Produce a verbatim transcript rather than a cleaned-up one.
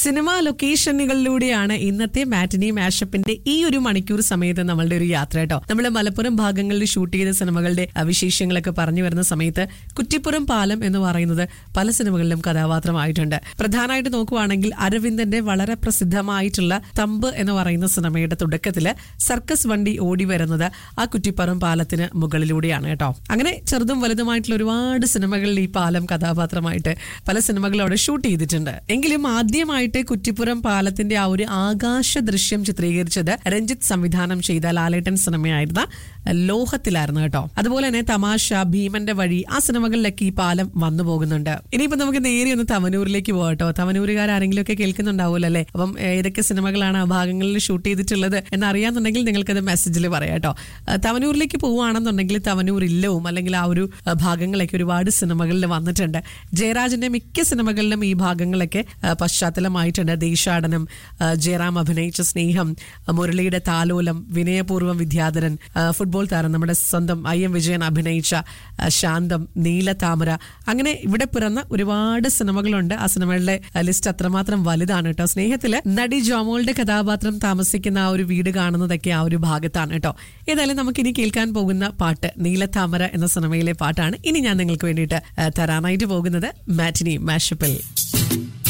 Cinema ലൊക്കേഷനുകളിലൂടെയാണ് ഇന്നത്തെ മാറ്റിനി മാഷപ്പിന്റെ ഈ ഒരു മണിക്കൂർ സമയത്ത് നമ്മളുടെ ഒരു യാത്ര കേട്ടോ. നമ്മൾ മലപ്പുറം ഭാഗങ്ങളിൽ ഷൂട്ട് ചെയ്ത സിനിമകളുടെ വിശേഷങ്ങളൊക്കെ പറഞ്ഞു വരുന്ന സമയത്ത് കുറ്റിപ്പുറം പാലം എന്ന് പറയുന്നത് പല സിനിമകളിലും കഥാപാത്രമായിട്ടുണ്ട്. പ്രധാനമായിട്ട് നോക്കുവാണെങ്കിൽ അരവിന്ദന്റെ വളരെ പ്രസിദ്ധമായിട്ടുള്ള തമ്പ് എന്ന് പറയുന്ന സിനിമയുടെ തുടക്കത്തില് സർക്കസ് വണ്ടി ഓടി വരുന്നത് ആ കുറ്റിപ്പുറം പാലത്തിന് മുകളിലൂടെയാണ് കേട്ടോ. അങ്ങനെ ചെറുതും വലുതുമായിട്ടുള്ള ഒരുപാട് സിനിമകളിൽ ഈ പാലം കഥാപാത്രമായിട്ട് പല സിനിമകളും അവിടെ ഷൂട്ട് ചെയ്തിട്ടുണ്ട്. എങ്കിലും ആദ്യമായിട്ട് കുറ്റിപ്പുറം പാലത്തിന്റെ ആ ഒരു ആകാശ ദൃശ്യം ചിത്രീകരിച്ചത് രഞ്ജിത്ത് സംവിധാനം ചെയ്ത ലാലേട്ടൻ സിനിമയായിരുന്ന ലോഹത്തിലായിരുന്നു കേട്ടോ. അതുപോലെ തന്നെ തമാശ, ഭീമന്റെ വഴി, ആ സിനിമകളിലൊക്കെ ഈ പാലം വന്നു പോകുന്നുണ്ട്. ഇനിയിപ്പോ നമുക്ക് നേരെ ഒന്ന് തവനൂരിലേക്ക് പോകട്ടോ. തവനൂരുകാർ ആരെങ്കിലും ഒക്കെ കേൾക്കുന്നുണ്ടാവുമല്ലോ അല്ലെ? അപ്പം ഏതൊക്കെ സിനിമകളാണ് ആ ഭാഗങ്ങളിൽ ഷൂട്ട് ചെയ്തിട്ടുള്ളത് എന്നറിയാന്നുണ്ടെങ്കിൽ നിങ്ങൾക്കത് മെസ്സേജിൽ പറയാം കേട്ടോ. തവനൂരിലേക്ക് പോവുകയാണെന്നുണ്ടെങ്കിൽ തവനൂർ ഇല്ലവും അല്ലെങ്കിൽ ആ ഒരു ഭാഗങ്ങളൊക്കെ ഒരുപാട് സിനിമകളിൽ വന്നിട്ടുണ്ട്. ജയരാജന്റെ മിക്ക സിനിമകളിലും ഈ ഭാഗങ്ങളൊക്കെ പശ്ചാത്തലമായിട്ടുണ്ട്. ദേശാടനം, ജയറാം അഭിനയിച്ച സ്നേഹം, മുരളിയുടെ താലോലം, വിനയപൂർവ്വം വിദ്യാധരൻ, ഫുട്ബോൾ താരം നമ്മുടെ സ്വന്തം ഐ എം വിജയൻ അഭിനയിച്ച ശാന്തം, നീലതാമര, അങ്ങനെ ഇവിടെ പിറന്ന ഒരുപാട് സിനിമകളുണ്ട്. ആ സിനിമകളുടെ ലിസ്റ്റ് അത്രമാത്രം വലുതാണ് കേട്ടോ. സ്നേഹത്തില് നടി ജോമോളുടെ കഥാപാത്രം താമസിക്കുന്ന ആ ഒരു വീട് കാണുന്നതൊക്കെ ആ ഒരു ഭാഗത്താണ് കേട്ടോ. ഏതായാലും നമുക്ക് ഇനി കേൾക്കാൻ പോകുന്ന പാട്ട് നീലതാമര എന്ന സിനിമയിലെ പാട്ടാണ് ഇനി ഞാൻ നിങ്ങൾക്ക് വേണ്ടിയിട്ട് തരാനായിട്ട് പോകുന്നത് മാറ്റിനി മാഷപ്പിൽ.